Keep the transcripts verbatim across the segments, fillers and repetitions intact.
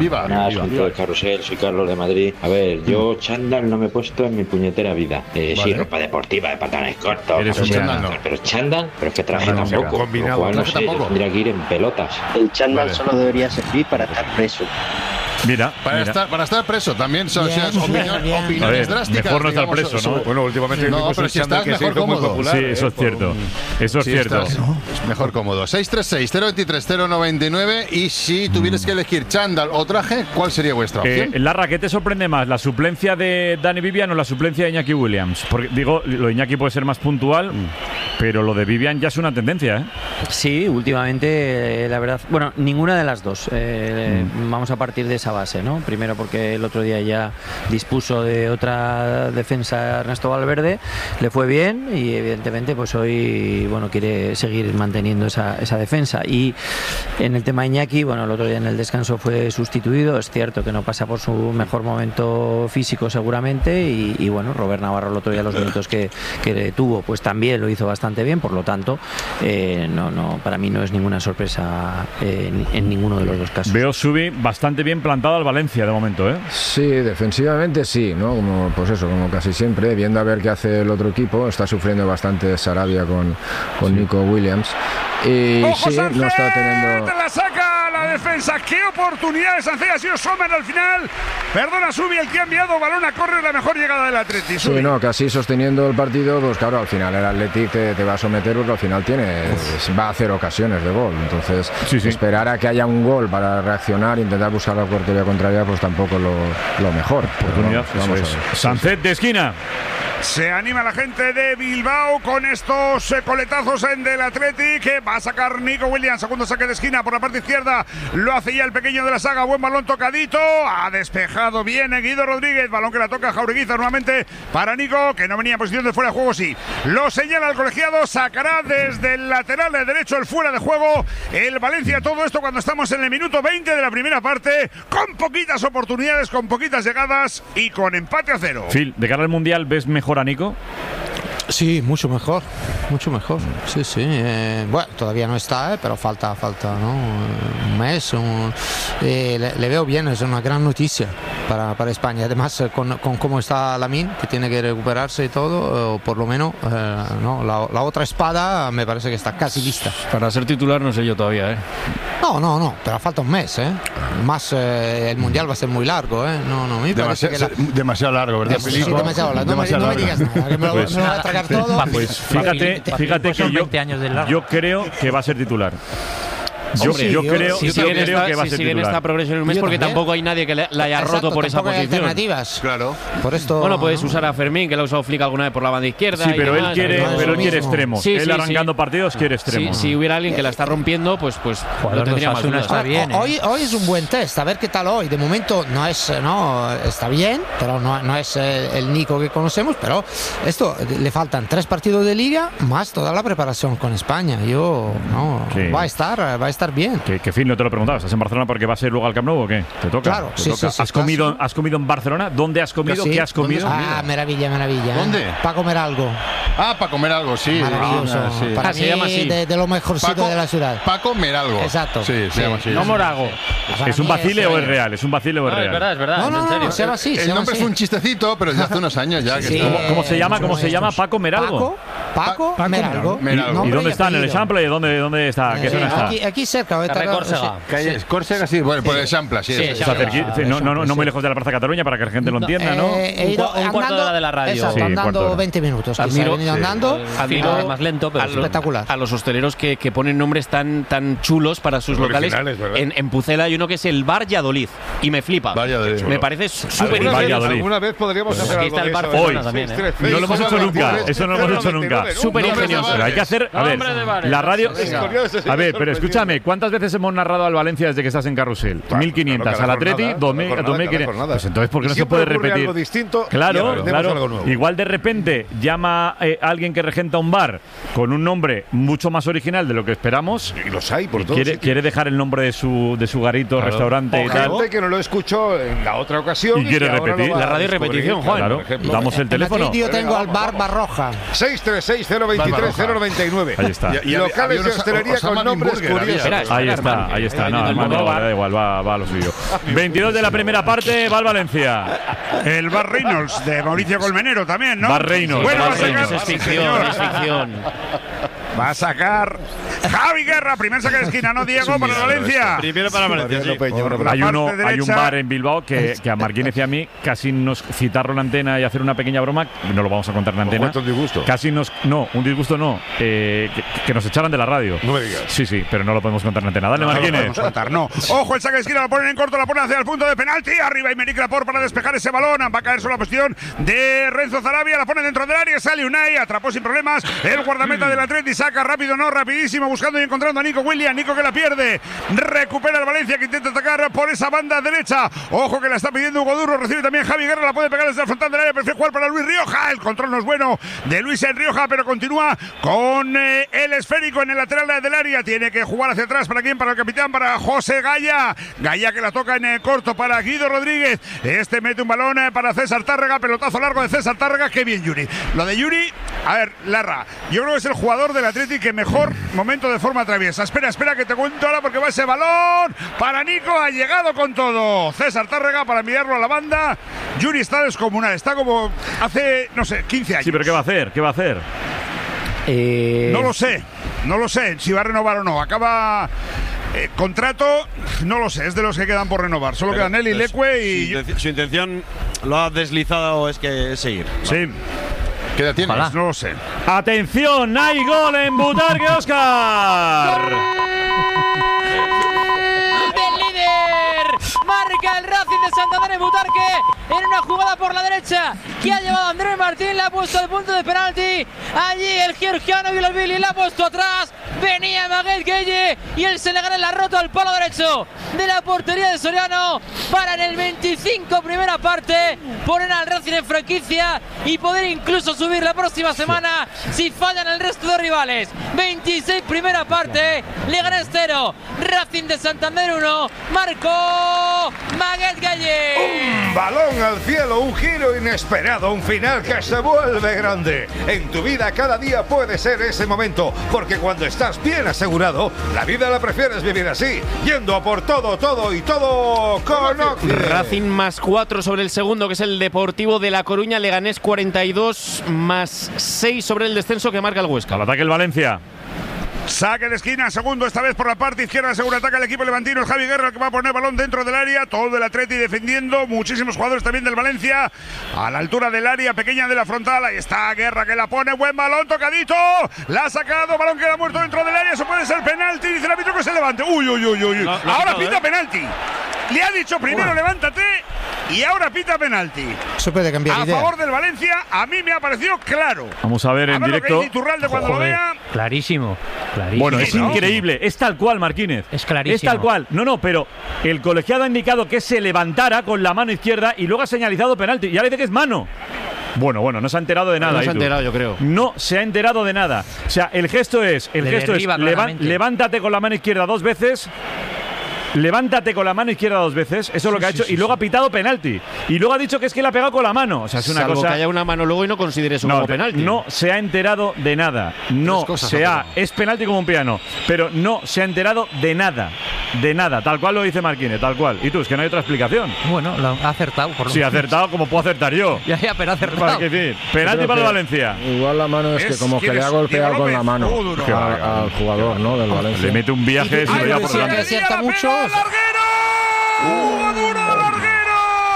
Viva. Nada, soy de Carrusel, soy Carlos de Madrid. A ver, yo chándal no me he puesto en mi puñetera vida. Eh, vale. Sí, ropa deportiva, de pantalones cortos. Eres un chándal, no. Pero chándal, pero es que traje no, tampoco. Combinado, lo cual, no sé, tampoco. Tendría que ir en pelotas. El chándal vale. solo debería servir para estar preso. Mira, para mira. estar para estar preso también son Bien, o sea, opinión, bien. opiniones ver, drásticas. Mejor no estar digamos, preso, ¿no? Sobre... Bueno, últimamente no, pero si estás mejor cómodo. Popular, sí, eso eh, es cierto. Un... Eso es si cierto. Estás, ¿no? Es mejor cómodo. seis tres seis, cero dos tres, cero nueve nueve y si tuvieras mm. que elegir chándal o traje, ¿cuál sería vuestra opción? Eh, Larra, ¿qué te sorprende más? ¿La suplencia de Dani Vivian o la suplencia de Iñaki Williams? Porque digo, lo de Iñaki puede ser más puntual, mm. pero lo de Vivian ya es una tendencia, ¿eh? Sí, últimamente, eh, la verdad, bueno, ninguna de las dos. Eh, mm. Vamos a partir de esa base, ¿no? Primero porque el otro día ya dispuso de otra defensa Ernesto Valverde, le fue bien y evidentemente pues hoy bueno quiere seguir manteniendo esa, esa defensa. Y en el tema Iñaki, bueno, el otro día en el descanso fue sustituido, es cierto que no pasa por su mejor momento físico seguramente y, y bueno, Robert Navarro el otro día los minutos que, que tuvo pues también lo hizo bastante bien, por lo tanto eh, no, no, para mí no es ninguna sorpresa eh, en, en ninguno de los dos casos. Veo Subi bastante bien plantado al Valencia de momento, ¿eh? Sí, defensivamente sí, ¿no? Como, pues eso, como casi siempre, viendo a ver qué hace el otro equipo, está sufriendo bastante Sarabia con, con Nico Williams. Y ¡Ojo, sí, Sánchez! no está teniendo... La saca la defensa. ¡Qué oportunidad de Sánchez! Ha sido Sommer al final. Perdona, Subi, el que ha enviado balón a córner, la mejor llegada del Atleti. Sí, no, casi sosteniendo el partido, pues claro, al final el Atleti te, te va a someter porque al final tiene, va a hacer ocasiones de gol. Entonces, sí, sí. esperar a que haya un gol para reaccionar, intentar buscar la portería contraria, pues tampoco lo, lo mejor. Oportunidad, vamos, vamos eso es. Sánchez de esquina. Se anima la gente de Bilbao con estos eh, coletazos en del Atleti, que va a sacar Nico Williams, segundo saque de esquina por la parte izquierda, lo hace ya el pequeño de la saga, buen balón tocadito, ha despejado bien Guido Rodríguez, balón que la toca Jaureguizar nuevamente para Nico, que no venía en posición de fuera de juego, sí, lo señala el colegiado, sacará desde el lateral de derecho el fuera de juego, el Valencia, todo esto cuando estamos en el minuto veinte de la primera parte, con poquitas oportunidades, con poquitas llegadas y con empate a cero. Phil, de cara al Mundial, ¿ves mejor a Nico? Sí, mucho mejor, mucho mejor. Sí, sí. Eh, bueno, todavía no está, eh, pero falta, falta, ¿no? Un mes. Un, eh, le, le veo bien, es una gran noticia para, para España. Además, con, con cómo está Lamine, que tiene que recuperarse y todo, o por lo menos, eh, no, la, la otra espada me parece que está casi lista. Para ser titular no sé yo todavía, ¿eh? No, no, no, pero falta un mes, ¿eh? Más eh, el mundial va a ser muy largo, ¿eh? No, no, me parece demasiado, que la... demasiado largo, ¿verdad? Sí, sí, demasiado largo. No, demasiado me, no me digas nada, que me lo, pues, me lo voy a tragar todo. Pues fíjate, fíjate que yo, yo creo que va a ser titular. Yo, Hombre, yo creo, si yo siguen creo esta, que va a si ser siguen titular. esta progresión en un mes, Yo porque también. tampoco hay nadie que le, la haya Exacto, roto por esa tampoco hay posición. Alternativas. Claro. Por esto. Bueno, puedes ¿no? usar a Fermín, que lo ha usado Flick alguna vez por la banda izquierda. Sí, pero y él demás, quiere, no, pero él quiere mismo. extremos. Sí, él sí, arrancando sí. partidos quiere extremos. Si, si hubiera alguien que la está rompiendo, pues, pues no tendría más dudas. Está bien, ¿eh? hoy, hoy es un buen test, a ver qué tal hoy. De momento no es, no está bien, pero no, no es el, el Nico que conocemos. Pero esto le faltan tres partidos de liga más toda la preparación con España. Yo no sí. va a estar, va a estar bien. Que, que fin, no te lo preguntaba. ¿Estás en Barcelona porque va a ser luego al Camp Nou o qué? ¿Te toca? Claro, ¿Te sí, toca? sí, sí, ¿Has comido, clásico. has comido en Barcelona? ¿Dónde has comido? Sí. ¿Qué has comido? Ah, maravilla, maravilla. ¿Dónde? Para comer algo. Ah, para comer algo, sí. Maravilloso. Ah, sí. Para Ah, mí, se llama así. de, de lo mejorcito Paco, de la ciudad. Para comer algo. Exacto. Sí, se Sí. llama así. No Morago. ¿Es un vacile o es real? ¿Es un vacile o es No, es real? verdad, es verdad. No, no, en serio. no, se llama así. se El llama nombre así. es un chistecito, pero desde hace unos años ya. Que Sí. está. ¿Cómo, cómo se llama? ¿Cómo se llama? Maestros. ¿Paco Meralgo? Paco, Paco Meralgo. Meralgo. ¿Y Nombre dónde está? ¿En el apellido. Eixample? ¿Dónde, ¿Dónde está? ¿Qué Sí, zona está? Aquí, aquí cerca. ahorita- Carrer Córcega. Calle Córcega, sí, bueno, por el Champla, sí. Sí, eso. Está Eixample. cerqui- no, no, no, no muy lejos de la Plaza Cataluña para que la gente lo entienda, ¿no? Eh, he Un ido cua- un cuarto de hora de la radio. Exacto, Sí, cuarto de andando hora. veinte minutos. quizá, Admiro- he venido sí. andando. Admiro pero más lento, pero a, espectacular. a los hosteleros que, que ponen nombres tan, tan chulos para sus locales. Originales, ¿verdad? En, en Pucela hay uno que es el Bar Valladolid y me flipa. Valladolid. Me parece súper ¿Alguna vez, Valladolid. alguna vez podríamos hacer Aquí algo está el de Bar eso? Barcelona Hoy. también, ¿eh? seis tres No lo hemos seis hecho cero nunca. nueve Eso no lo hemos hecho nunca. Súper ingenioso. Pero hay que hacer, a ver, Nombre de bares. la radio. Venga. A ver, pero escúchame, ¿cuántas veces hemos narrado al Valencia desde que estás en Carrusel? Claro, mil quinientas, claro, al cada Atleti, jornada, dos mil, cada dos mil jornada, cada quinientas. jornada. Pues entonces, ¿por qué Y no se siempre puede ocurre repetir? algo distinto y Claro, aprendemos algo claro. nuevo. Igual de repente llama eh, alguien que regenta un bar con un nombre mucho más original de lo que esperamos. Y los hay por y todos quiere, sitios. quiere dejar el nombre de su, de su garito, Claro. restaurante O y tal. gente que no lo escuchó en la otra ocasión Y quiere que ahora repetir. lo va La radio a descubrir, repetición, Juan. Claro, por ejemplo. damos el En teléfono. Madrid yo tengo al bar Barroja. seis tres seis cero veintitrés cero noventa y nueve. Ahí está. Y- y Locales había de unos- hostelería Osama con nombres Bin Burger, curiosos. había. Espera, Ahí espera, está, Armani. ahí está. Ahí No, en el Armando, monobar. da igual, va, va a lo suyo. veintidós de la primera parte, va el Valencia. El Bar Reynolds de Mauricio Colmenero también, ¿no? Bar Reynolds. Bueno, va a Bar Reynolds, sacar, es ficción, es ficción. va a sacar Javi Guerra, primer saque de esquina, ¿no, Diego? Para el Valencia. Primero para Valencia, sí. Por la Hay, uno, parte hay un derecha. bar en Bilbao que, que a Marquínez y a mí casi nos citarlo en la antena y hacer una pequeña broma, no lo vamos a contar en la antena. cuenta un disgusto. Casi nos. No, un disgusto no. eh, que, que nos echaran de la radio. No me digas. Sí, sí, pero no lo podemos contar en la antena. Dale, No lo Marquínez. podemos contar, no. Ojo, el saque de esquina lo ponen en corto, la ponen hacia el punto de penalti. Arriba Imeric Laporte para despejar ese balón. Va a caer solo la posición de Renzo Zarabia. La pone dentro del área. Sale Unai. Atrapó sin problemas el guardameta del Atleti. Saca rápido, no, rapidísimo. Buscando y encontrando a Nico Williams. Nico que la pierde. Recupera el Valencia que intenta atacar por esa banda derecha. Ojo que la está pidiendo Hugo Duro. Recibe también Javi Guerra. La puede pegar desde el frontal del área. Prefiere jugar para Luis Rioja. El control no es bueno de Luis en Rioja, pero continúa con eh, el esférico en el lateral del área. Tiene que jugar hacia atrás. ¿Para quién? Para el capitán, para José Gaya. Gaya que la toca en el corto para Guido Rodríguez. Este mete un balón eh, para César Tárrega. Pelotazo largo de César Tárrega. Qué bien, Yuri. Lo de Yuri, a ver, Larra, yo creo que es el jugador del Atlético que mejor momento de forma atraviesa. Espera, espera que te cuento ahora porque va ese balón para Nico. Ha llegado con todo. César Tárrega para enviarlo a la banda. Yuri está descomunal. Está como hace, no sé, quince años. Sí, pero ¿qué va a hacer? ¿Qué va a hacer? Eh, No lo sé, no lo sé si va a renovar o no. Acaba eh, contrato, no lo sé, es de los que quedan por renovar. Solo quedan él y Pero Leque su- y. Su, intención- su intención lo ha deslizado, es que es seguir. Sí. ¿Qué edad tienes? Pues no lo sé. ¡Atención! ¡Hay gol en Butarque, Óscar! del líder. Marca el Racing de Santander en Butarque en una jugada por la derecha que ha llevado Andrés Martín, la ha puesto al punto de penalti. Allí el georgiano Villalbili la ha puesto atrás. Venía Maguette Gueye y el Senegal la ha roto al palo derecho de la portería de Soriano para en el veinticinco primera parte poner al Racing en franquicia y poder incluso subir la próxima semana si fallan el resto de rivales. veintiséis primera parte, Leganés cero, Racing de Santander uno, marcó Maguette Gueye. Un balón al cielo, un giro inesperado, un final que se vuelve grande. En tu vida cada día puede ser ese momento, porque cuando estás bien asegurado, la vida la prefieres vivir así, yendo a por todo, todo y todo con Occidente. Racing más cuatro sobre el segundo, que es el Deportivo de La Coruña. Leganés cuarenta y dos más seis sobre el descenso que marca el Huesca. Al ataque el Valencia. Saque de esquina, segundo esta vez por la parte izquierda, seguro ataca el equipo levantino, el Javi Guerra el que va a poner balón dentro del área, todo el Atleti defendiendo, muchísimos jugadores también del Valencia, a la altura del área pequeña de la frontal, ahí está Guerra que la pone, buen balón, tocadito, la ha sacado, balón queda muerto dentro del área, eso puede ser penalti, dice el árbitro que se levante, uy, uy, uy, uy, No, no, ahora no, pita ¿eh? penalti, le ha dicho primero levántate y ahora pita penalti. Eso puede cambiar A idea. favor del Valencia, a mí me ha parecido claro. Vamos a ver en A ver lo que directo. dice Iturralde cuando lo Joder, vea. clarísimo, clarísimo. Bueno, es ¿no? increíble. Es tal cual, Marquínez. Es clarísimo. Es tal cual. No, no, pero el colegiado ha indicado que se levantara con la mano izquierda y luego ha señalizado penalti. Y ahora dice que es mano. Bueno, bueno, no se ha enterado de nada. No se ha Itu. enterado, yo creo. No se ha enterado de nada. O sea, el gesto es, el Le gesto es derriba leva- claramente. levántate con la mano izquierda dos veces. Levántate con la mano izquierda dos veces, eso es lo que ha hecho, y luego ha pitado penalti. Y luego ha dicho que es que la ha pegado con la mano. O sea, es una Salvo cosa. que haya una mano luego y no considere eso No, como te- penalti. no se ha enterado de nada. No Tres cosas se ha ha. pegado. Es penalti como un piano. Pero no se ha enterado de nada. De nada. Tal cual lo dice Marquínez, tal cual. Y tú, es que no hay otra explicación. Bueno, lo ha acertado por lo Si ha menos. acertado, como puedo acertar yo. Ya, ya, pero ha Para acertado. qué decir. Penalti Creo para el que Valencia. Igual la mano es, Es- que como que ¿quién le ha es? golpeado Diego con la López. mano Oh, duro. a- Qué va, al jugador, ¿no? Del Valencia. Le mete un viaje, se lo lleva por decía delante. que acierta la mucho. pegó al larguero. ¡Hugo Duro al larguero!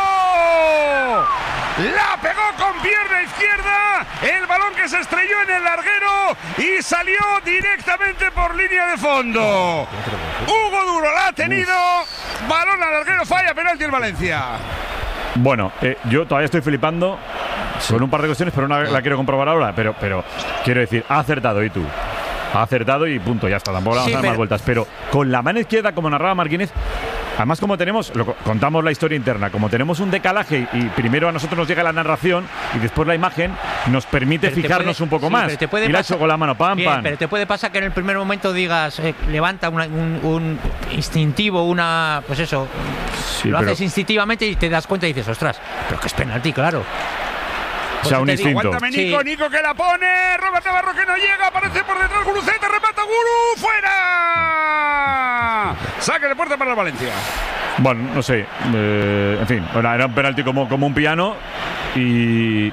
La pegó con pierna izquierda. El balón que se estrelló en el larguero y salió directamente por línea de fondo. Hugo Duro la ha tenido. Balón al larguero, falla penalti el Valencia. Bueno, eh, yo todavía estoy flipando con un par de cuestiones, pero una la quiero comprobar ahora. Pero, pero quiero decir, ha acertado y tú. Ha acertado y punto, ya está. Tampoco le vamos Sí, a dar más pero- vueltas. Pero con la mano izquierda, como narraba Marquínez, además, como tenemos, lo, co- contamos la historia interna, como tenemos un decalaje y primero a nosotros nos llega la narración y después la imagen, nos permite Pero te fijarnos puede- un poco sí, más. pero te puede Y la ha pasar- hecho con la mano, pam, Bien, pam. pero te puede pasar que en el primer momento digas, eh, levanta una- un, un instintivo, una. Pues eso. Sí, lo pero- haces instintivamente y te das cuenta y dices, ostras, pero que es penalti, claro. O sea, un instinto. Aguántame, Nico, sí. Nico que la pone. Robert Navarro que no llega. Aparece por detrás Guruceta. Remata Guru. ¡Fuera! Saque de puerta para el Valencia. Bueno, no sé. Eh, en fin, bueno, era un penalti como, como un piano. Y.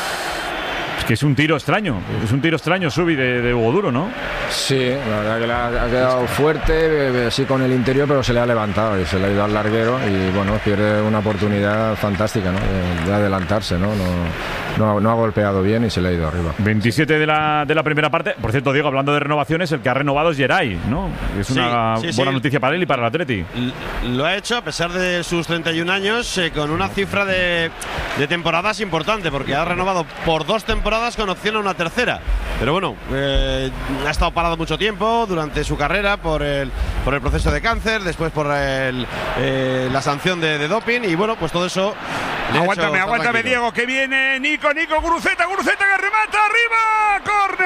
Es que es un tiro extraño. Es un tiro extraño, Subi, de, de Hugo Duro, ¿no? Sí, la verdad que le ha, ha quedado fuerte, así con el interior, pero se le ha levantado y se le ha ido al larguero. Y bueno, pierde una oportunidad fantástica, ¿no? De, de adelantarse, ¿no? No, no, no ha golpeado bien y se le ha ido arriba. veintisiete de la, de la primera parte. Por cierto, Diego, hablando de renovaciones, el que ha renovado es Geray, ¿no? Es una sí, sí, buena sí. noticia para él y para el Atleti. Lo ha hecho a pesar de sus treinta y un años, eh, con una cifra de, de temporadas importante, porque ha renovado por dos temporadas con opción a una tercera. Pero bueno, eh, ha estado parado mucho tiempo durante su carrera por el, por el proceso de cáncer, después por el, eh, la sanción de, de doping, y bueno, pues todo eso. Aguántame, aguántame, Diego, que viene Nico, Nico, Guruceta, Guruceta que remata arriba,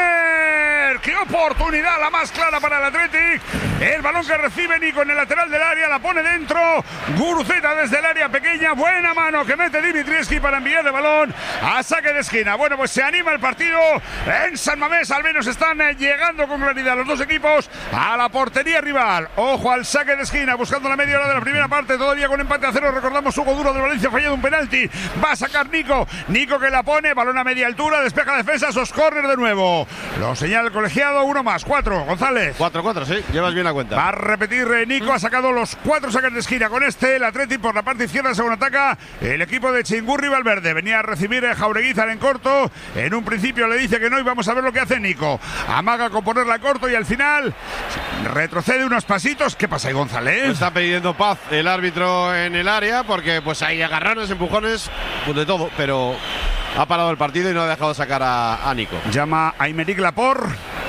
córner. ¡Qué oportunidad la más clara para el Athletic! El balón que recibe Nico en el lateral del área, la pone dentro. Guruceta desde el área pequeña, buena mano que mete Dimitrievski para enviar el balón a saque de esquina. Bueno, pues se anima el partido en San Mamés, al menos están llegando con claridad los dos equipos a la portería rival. Ojo al saque de esquina, buscando la media hora de la primera parte, todavía con empate a cero. Recordamos, Hugo Duro de Valencia ha fallado un penalti. Va a sacar Nico, Nico que la pone, balón a media altura, despeja defensa, esos córner de nuevo. Lo señala el colegiado, uno más, cuatro, González. Cuatro, cuatro, sí, llevas bien la cuenta. Va a repetir Nico, ha sacado los cuatro saques de esquina. Con este, el Athletic por la parte izquierda, según ataca el equipo de Chingurri Valverde. Venía a recibir a Jaureguizar en corto, en un principio le dice que no y vamos a ver lo que hace Nico. Amaga con ponerla corto y al final retrocede unos pasitos. ¿Qué pasa ahí, González? Está pidiendo paz el árbitro en el área porque pues hay agarrones, empujones, pues de todo, pero ha parado el partido y no ha dejado sacar a, a Nico. Llama a Aymeric Laporte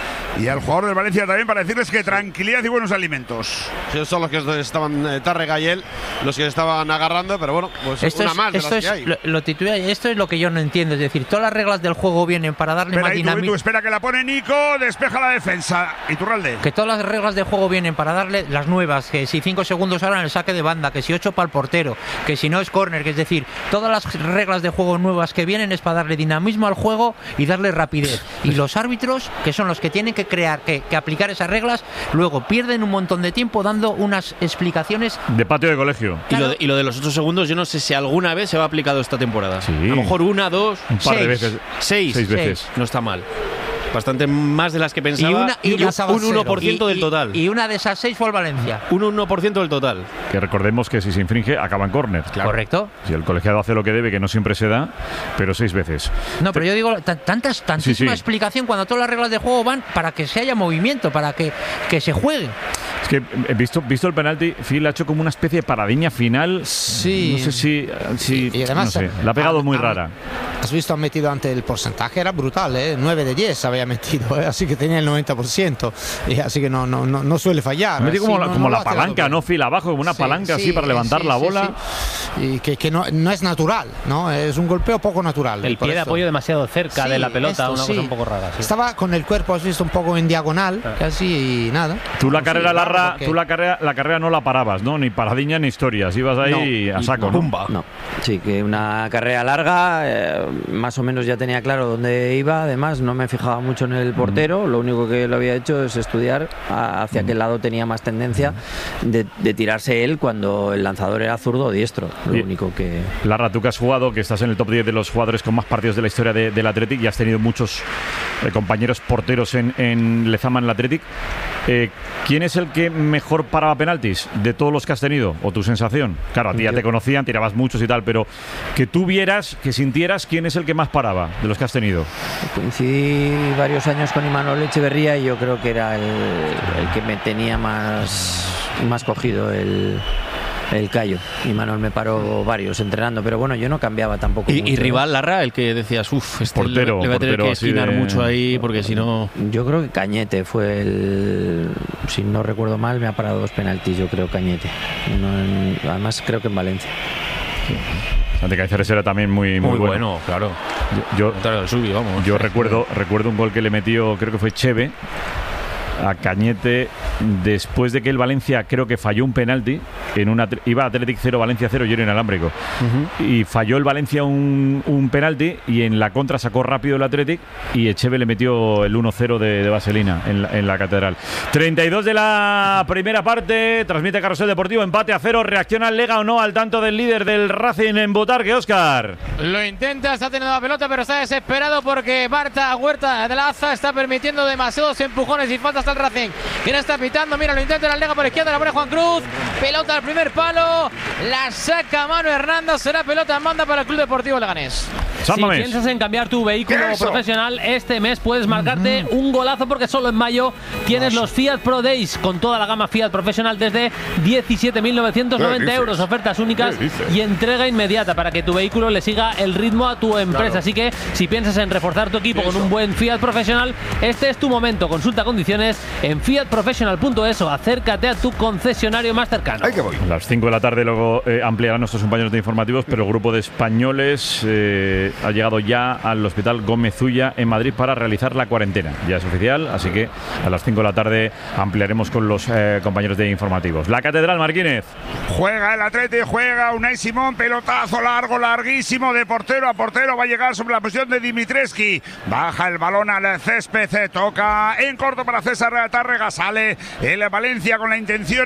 y al jugador del Valencia también para decirles que tranquilidad y buenos alimentos. Sí, son los que estaban, eh, Tárrega y él, los que estaban agarrando, pero bueno, pues esto una es, más de esto las es, que hay. Lo, lo titula, esto es lo que yo no entiendo, es decir, todas las reglas del juego vienen para darle espera, más dinamismo. dinamismo. Espera que la pone Nico, despeja la defensa. Iturralde. Que todas las reglas del juego vienen para darle las nuevas, que si cinco segundos ahora en el saque de banda, que si ocho para el portero, que si no es córner, que es decir, todas las reglas de juego nuevas que vienen es para darle dinamismo al juego y darle rapidez. Y los árbitros, que son los que tienen que crear, que, que aplicar esas reglas, luego pierden un montón de tiempo dando unas explicaciones de patio de colegio. Y lo de, y lo de los ocho segundos, yo no sé si alguna vez se va aplicado esta temporada. Sí. A lo mejor una, dos, un par seis, de veces. Seis, seis veces. Seis. No está mal. Bastante más de las que pensaba. Y, una, y, y un uno por ciento y, del total. Y una de esas seis fue el Valencia. Un uno por ciento del total. Que recordemos que si se infringe, acaba en córner. Claro. Correcto. Si el colegiado hace lo que debe, que no siempre se da, pero seis veces. No, pero yo digo, tantas, tantísima sí, sí. explicación cuando todas las reglas de juego van para que se haya movimiento, para que, que se juegue. Es que he visto, visto el penalti, Phil ha hecho como una especie de paradiña final. Sí. No sé si. si y además, no sé, la ha pegado a, muy a, rara. Has visto, han metido ante el porcentaje, era brutal, ¿eh? nueve de diez había metido, ¿eh? Así que tenía el noventa por ciento. Y así que no, no, no, no suele fallar. Ha metido como, la, no, como no la palanca, ¿no, Phil? Abajo, como una sí, palanca sí, así para levantar sí, la sí, bola. Sí. Y que, que no, no es natural, ¿no? Es un golpeo poco natural. El pie de apoyo demasiado cerca sí, de la pelota, esto, una sí. cosa un poco rara. Sí. Estaba con el cuerpo, has visto, un poco en diagonal, ah. casi y nada. Tú la no, carrera sí, larga, porque... tú la carrera, la carrera no la parabas, ¿no? Ni paradiña ni historias. Ibas ahí no, a saco, no, ¿no? no. Sí, que una carrera larga, eh, más o menos ya tenía claro dónde iba. Además, no me fijaba mucho en el portero. Mm. Lo único que lo había hecho es estudiar hacia mm. qué lado tenía más tendencia de, de tirarse él cuando el lanzador era zurdo o diestro. Lo y, único que... Larra, tú que has jugado, que estás en el top diez de los jugadores con más partidos de la historia de, del Athletic y has tenido muchos eh, compañeros porteros en, en Lezama, en el Athletic. Eh, ¿Quién es el que mejor paraba penaltis de todos los que has tenido? ¿O tu sensación? Claro, a ti ya te conocían, tirabas muchos y tal, pero que tú vieras, que sintieras quién es el que más paraba de los que has tenido. Coincidí varios años con Imanol Echeverría y yo creo que era el, el que me tenía más, más cogido el... el callo. Imanol me paró varios entrenando, pero bueno, yo no cambiaba tampoco. Y, mucho, y rival, ¿no? Larra, el que decías, uff, este portero, le, le va a tener que esquinar de... mucho ahí, porque si no... Yo creo que Cañete fue el... Si no recuerdo mal, me ha parado dos penaltis, yo creo, Cañete. Uno en... Además, creo que en Valencia. Sí. Santi Caiceres era también muy, muy, muy bueno. bueno, claro. Yo, yo, Subi, vamos. yo recuerdo, recuerdo un gol que le metió, creo que fue Cheve, a Cañete después de que el Valencia creo que falló un penalti en una iba Athletic cero, Valencia cero y era inalámbrico. Uh-huh. Y falló el Valencia un, un penalti y en la contra sacó rápido el Athletic y Echeve le metió el uno cero de, de vaselina en la, en la Catedral. treinta y dos de la primera parte, transmite Carrusel Deportivo, empate a cero, reacciona el Lega o no al tanto del líder del Racing en Botarque, Óscar. Lo intenta, está teniendo la pelota, pero está desesperado porque Barta Huerta de la Aza está permitiendo demasiados empujones y faltas al Racing. ¿Quién está pitando? Mira, lo intenta la Lega por izquierda, la pone Juan Cruz, pelota al primer palo, la saca Manu Hernández, será pelota en banda para el Club Deportivo Leganés. Si piensas en cambiar tu vehículo profesional, este mes puedes marcarte un golazo porque solo en mayo tienes los Fiat Pro Days con toda la gama Fiat profesional desde diecisiete mil novecientos noventa euros, ofertas únicas y entrega inmediata para que tu vehículo le siga el ritmo a tu empresa. Claro. Así que si piensas en reforzar tu equipo con un buen Fiat profesional, este es tu momento. Consulta condiciones en fiat professional punto es o acércate a tu concesionario más cercano. Ahí que voy. A las cinco de la tarde luego eh, ampliarán nuestros compañeros de informativos, pero el grupo de españoles eh, ha llegado ya al Hospital Gómez Ulla en Madrid para realizar la cuarentena. Ya es oficial, así que a las cinco de la tarde ampliaremos con los eh, compañeros de informativos. La Catedral, Marquínez. Juega el Atlético, juega Unai Simón, pelotazo largo, larguísimo, de portero a portero, va a llegar sobre la posición de Dimitrescu. Baja el balón al césped, toca en corto para César Tárrega, sale el Valencia con la intención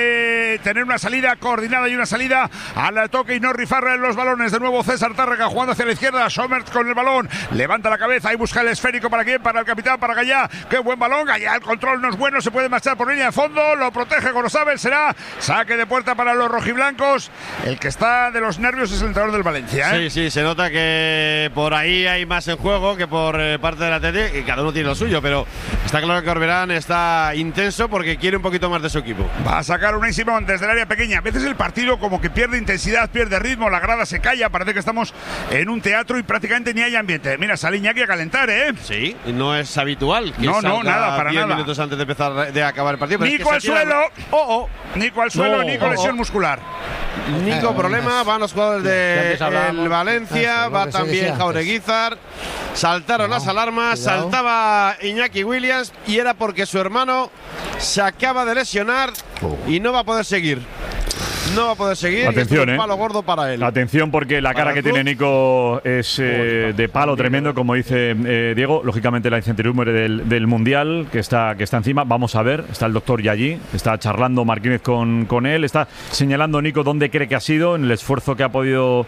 de tener una salida coordinada y una salida al toque y no rifar los balones. De nuevo César Tárrega jugando hacia la izquierda, Sommer con el balón, levanta la cabeza y busca el esférico. ¿Para quién? Para el capitán, para Gallá. Qué buen balón, Gallá, el control no es bueno, se puede marchar por línea de fondo, lo protege Gorosabel, será saque de puerta para los rojiblancos. El que está de los nervios es el entrenador del Valencia, ¿eh? Sí, sí, se nota que por ahí hay más en juego que por eh, parte del Atlético, y cada uno tiene lo suyo, pero está claro que Corberán está intenso porque quiere un poquito más de su equipo. Va a sacar Unai Simón desde el área pequeña. A veces el partido como que pierde intensidad, pierde ritmo, la grada se calla, parece que estamos en un teatro y prácticamente ni hay ambiente. Mira, sale Iñaki a calentar, ¿eh? Sí, no es habitual que no, no, nada, para diez nada. minutos antes de empezar de acabar el partido. Nico al suelo. Oh, oh. Nico al suelo, No, Nico oh, lesión oh. muscular. Nico, Eh, problema, van los jugadores de el Valencia, Eso, va lo que se también decía Jaureguizar. Saltaron No, las alarmas, cuidado. saltaba Iñaki Williams y era porque su hermano se acaba de lesionar y no va a poder seguir. No va a poder seguir. Atención, un eh. palo gordo para él. Atención porque la cara Para que el tiene club. Nico es eh, de palo tremendo, como dice eh, Diego. Lógicamente la incertidumbre del, del Mundial que está, que está encima. Vamos a ver, está el doctor ya allí, está charlando Marquínez con, con él, está señalando Nico dónde cree que ha sido, en el esfuerzo que ha podido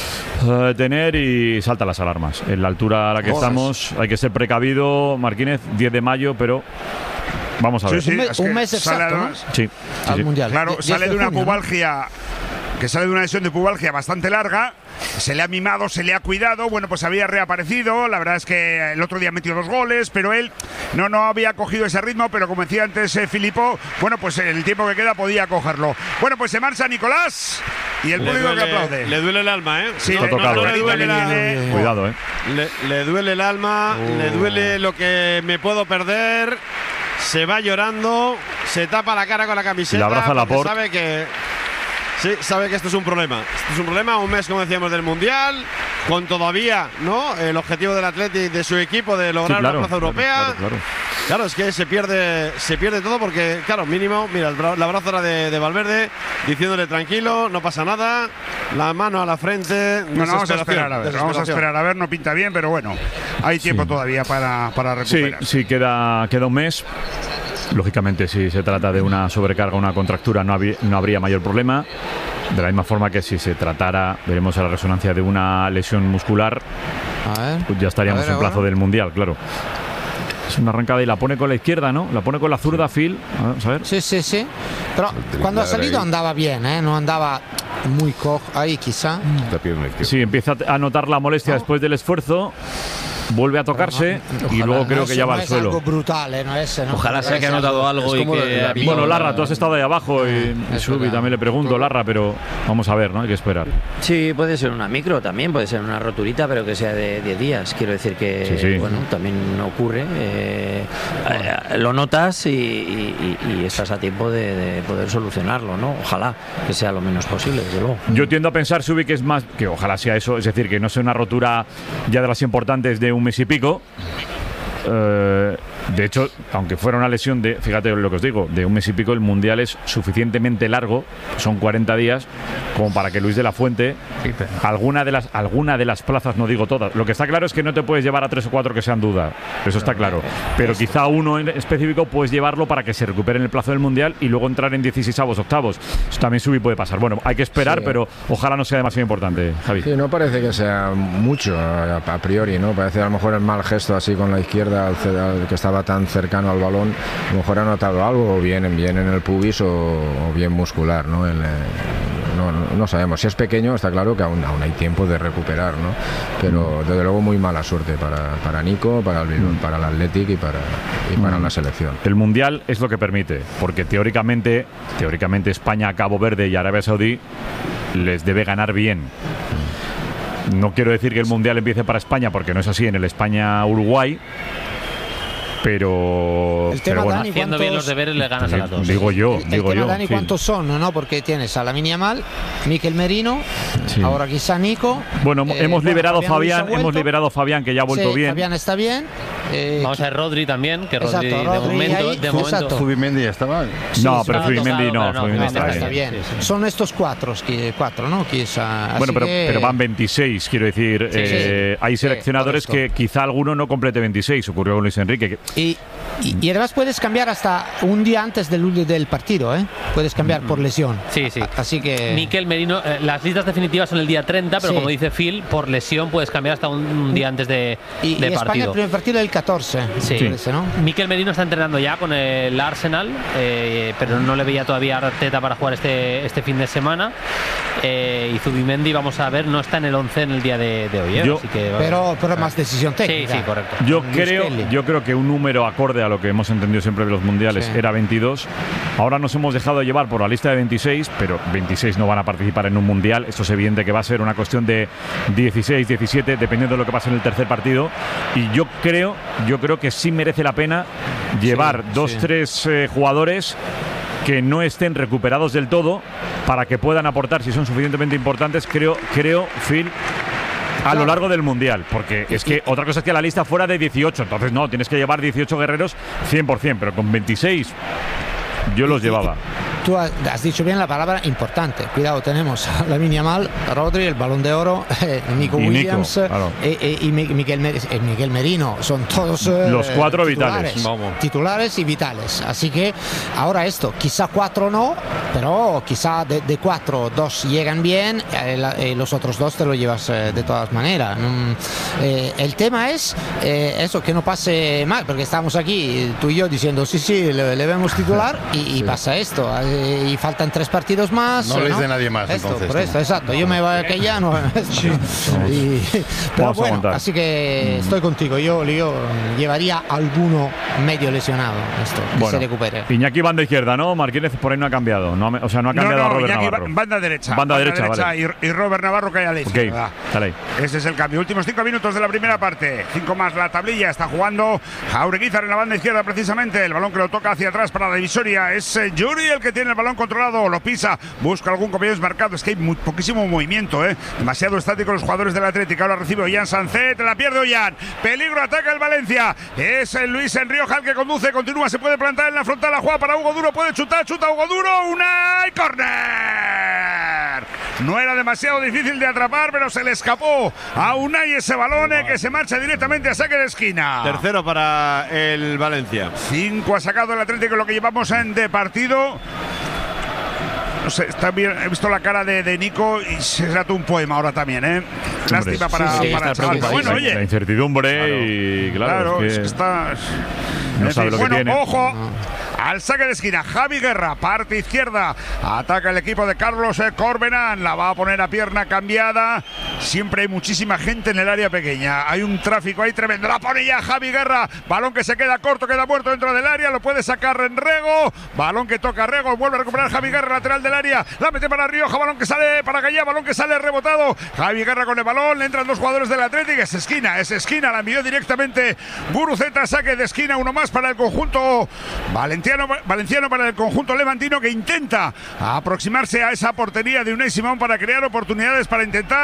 eh, tener y salta las alarmas. En la altura a la que Joder. estamos hay que ser precavido. Marquínez, diez de mayo, pero... Vamos a ver. Sí, sí, Un, me- es que un mes sale exacto, ¿no? además- Sí, sí, Al sí. Mundial. Claro, Die- diez sale de una junio, ¿no? pubalgia, que sale de una lesión de pubalgia bastante larga. Se le ha mimado, se le ha cuidado. Bueno, pues había reaparecido. La verdad es que el otro día metió dos goles, pero él no, no había cogido ese ritmo. Pero como decía antes eh, Filippo, bueno, pues el tiempo que queda podía cogerlo. Bueno, pues se marcha Nicolás y el Le público duele, que aplaude. le duele el alma, ¿eh? Sí, no, le- Está tocado, no eh. le duele la- le- Cuidado, eh. Le, le duele el alma, le duele lo que me puedo perder. Se va llorando, se tapa la cara con la camiseta. Y le abraza porque Laporte. sabe que sí, sabe que esto es un problema. Esto es un problema, un mes, como decíamos, del Mundial, con todavía, ¿no? El objetivo del Athletic, de su equipo, de lograr Sí, claro, una plaza claro, europea. claro, claro. Claro, es que se pierde, se pierde todo porque, claro, mínimo, mira, el, bra- el abrazo era de, de Valverde, diciéndole tranquilo, no pasa nada, la mano a la frente. No, no, vamos a desesperación, esperar a ver. Vamos a desesperación. esperar a ver. No pinta bien, pero bueno, hay tiempo todavía para, para Sí, recuperar. sí, queda, queda un mes. Lógicamente, si se trata de una sobrecarga o una contractura, no, habría- no habría mayor problema. De la misma forma que si se tratara, veremos a la resonancia de una lesión muscular, A ver. pues ya estaríamos A ver, en plazo ahora. del Mundial, claro. Es una arrancada y la pone con la izquierda, ¿no? La pone con la zurda, Phil. Vamos a ver. Sí, sí, sí. Pero cuando ha salido ahí. andaba bien, ¿eh? No andaba muy cojo ahí, quizá. La pierna izquierda. Sí, empieza a notar la molestia después del esfuerzo. Vuelve a tocarse y Ojalá, luego creo no que es- ya va no al es algo suelo. brutal, ¿eh? No es, ¿no? Ojalá sea que ha Es notado algo es y como que la- ha visto- Bueno, Larra, tú has estado ahí abajo y, y es Subi verdad. también le pregunto, Larra, pero vamos a ver, ¿no? Hay que esperar. Sí, puede ser una micro también, puede ser una roturita, pero que sea de diez días. Quiero decir que, Sí, sí. bueno, también ocurre. eh, eh, lo notas y, y- y- y estás a tiempo de, de poder solucionarlo, ¿no? Ojalá que sea lo menos posible, desde luego. Yo tiendo a pensar, Subi, que es más, que ojalá sea eso, es decir, que no sea una rotura ya de las importantes de un mes y pico. Eh, De hecho, aunque fuera una lesión de, fíjate lo que os digo, de un mes y pico, el Mundial es suficientemente largo, son cuarenta días, como para que Luis de la Fuente, alguna de las alguna de las plazas, no digo todas, lo que está claro es que no te puedes llevar a tres o cuatro que sean duda, eso está claro, pero quizá uno en específico puedes llevarlo para que se recupere en el plazo del Mundial y luego entrar en dieciseisavos, octavos. Eso también sube y puede pasar. Bueno, hay que esperar, sí, pero ojalá no sea demasiado importante, Javi. Sí, no parece que sea mucho a, a priori, ¿no? Parece a lo mejor el mal gesto así con la izquierda, al, al que estaba tan cercano al balón, a lo mejor ha notado algo, o bien, bien en el pubis o, o bien muscular, ¿no? El, no, no, no sabemos. Si es pequeño, está claro que aún, aún hay tiempo de recuperar, ¿no? Pero desde luego muy mala suerte para, para Nico, para el, mm. para el Athletic y para, y para mm. la selección. El Mundial es lo que permite, porque teóricamente, teóricamente España, Cabo Verde y Arabia Saudí les debe ganar bien. No quiero decir que el Mundial empiece para España, porque no es así en el España-Uruguay, pero, el tema, pero bueno, Dani, haciendo bien los deberes le ganas a las dos. Digo yo, el, digo el tema, yo. Dani, sí. ¿cuántos son? ¿No? Porque tienes a Lamine Yamal, Mikel Merino, sí. ahora quizá Nico. Bueno, eh, hemos liberado bueno, Fabián, Fabián hemos liberado Fabián, que ya ha vuelto sí, bien. Fabián está bien. Eh, Vamos a ver Rodri también, que Rodri, exacto, Rodri de momento, ahí, de momento. Zubimendi estaba. Sí, no, pero Zubimendi no, no, Zubimendi no, está, está bien. bien. Sí, sí. Son estos cuatro, cuatro, ¿no? Quizá, bueno, pero, que... pero van veintiséis, quiero decir. Sí, eh, sí. Hay seleccionadores sí, que quizá alguno no complete veintiséis. Ocurrió con Luis Enrique. Que... Y, y, y además puedes cambiar hasta un día antes del, del partido, ¿eh? Puedes cambiar por lesión. Sí, sí. Así que... Mikel Merino, eh, las listas definitivas son el día treinta, pero sí. como dice Phil, por lesión puedes cambiar hasta un, un día antes de, y, de y partido. España el primer partido es el catorce. Sí. sí. Parece, ¿no? Mikel Merino está entrenando ya con el Arsenal, eh, pero no le veía todavía a Arteta para jugar este, este fin de semana. Eh, y Zubimendi, vamos a ver, no está en el once en el día de, de hoy. ¿eh? Yo, Así que, pero, pero más decisión técnica. Sí, sí, correcto. Yo creo, yo creo que un número acorde a lo que hemos entendido siempre de los mundiales sí. era veintidós. Ahora nos hemos dejado llevar por la lista de veintiséis, pero veintiséis no van a participar en un mundial. Esto es evidente que va a ser una cuestión de dieciséis, diecisiete, dependiendo de lo que pase en el tercer partido. Y yo creo, yo creo que sí merece la pena llevar sí, dos, sí. tres eh, jugadores que no estén recuperados del todo para que puedan aportar, si son suficientemente importantes, creo, creo, Phil, a claro. lo largo del Mundial, porque es que otra cosa es que la lista fuera de dieciocho, entonces no, tienes que llevar dieciocho guerreros cien por cien, pero con veintiséis yo los llevaba. Tú has dicho bien la palabra importante. Cuidado, tenemos a Lamine Yamal, Rodri, el Balón de Oro, eh, Nico y Williams Nico, claro. eh, eh, y Mikel, eh, Mikel Merino. Son todos eh, los cuatro titulares, vitales. Vamos. Titulares y vitales. Así que ahora esto, quizá cuatro no, pero quizá de, de cuatro, dos llegan bien, eh, la, eh, los otros dos te lo llevas eh, de todas maneras. Mm, eh, el tema es eh, eso, que no pase mal, porque estamos aquí, tú y yo, diciendo sí, sí, le, le vemos titular y, y sí. pasa esto. Y faltan tres partidos más. No, ¿no? les de nadie más. Esto, entonces, por esto, exacto. Yo me voy a que ya no. Sí. Y, pero Vamos bueno, así que estoy contigo. Yo, yo llevaría alguno medio lesionado. Esto, que bueno, se recupere. Iñaki banda izquierda, ¿no? Martínez por ahí no ha cambiado. No, o sea, no ha cambiado no, no, a Robert Iñaki Navarro. Banda derecha. Banda, banda derecha, derecha vale. y, y Robert Navarro cae a la izquierda. Okay, ese es el cambio. Últimos cinco minutos de la primera parte. Cinco más la tablilla. Está jugando Jaureguizar en la banda izquierda precisamente. El balón que lo toca hacia atrás para la divisoria. Es eh, Yuri el que tiene el balón controlado, lo pisa, busca algún compañero desmarcado. Es que hay muy, poquísimo movimiento, ¿eh? Demasiado estático los jugadores del Atlético. Ahora recibe Ollán Sancet, la pierde Ollán. Peligro, ataca el Valencia. Es el Luis Enrioja el que conduce, continúa, se puede plantar en la frontal. La juega para Hugo Duro, puede chutar, chuta Hugo Duro. Una y córner. No era demasiado difícil de atrapar, pero se le escapó a Unai ese balón eh, que se marcha directamente a saque de esquina. Tercero para el Valencia. Cinco ha sacado el Atlético, lo que llevamos en de partido. No sé, está bien, he visto la cara de, de Nico y se trata un poema ahora también, ¿eh? Lástima para, sí, sí, para el chaval. Bueno, la, oye. La incertidumbre claro, y claro, claro es que, es que está... no sabe lo bueno, que tiene. Ojo, no. Al saque de esquina, Javi Guerra, parte izquierda, ataca el equipo de Carlos eh, Corbenán, la va a poner a pierna cambiada. Siempre hay muchísima gente en el área pequeña, hay un tráfico ahí tremendo, la pone ya Javi Guerra, balón que se queda corto, queda muerto dentro del área, lo puede sacar en Rego, balón que toca Rego, vuelve a recuperar Javi Guerra, lateral del área, la mete para Rioja, balón que sale para Gallá, balón que sale rebotado, Javi Guerra con el balón, le entran dos jugadores del Atlético, es esquina, es esquina, la envió directamente Guruceta, saque de esquina, uno más para el conjunto valenciano, valenciano para el conjunto levantino que intenta aproximarse a esa portería de Unai Simón para crear oportunidades para intentar